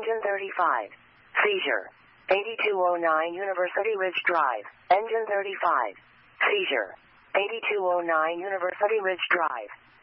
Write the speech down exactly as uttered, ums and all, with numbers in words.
Engine thirty-five. Seizure. eighty-two oh nine University Ridge Drive. Engine thirty-five. Seizure. eighty-two oh nine University Ridge Drive.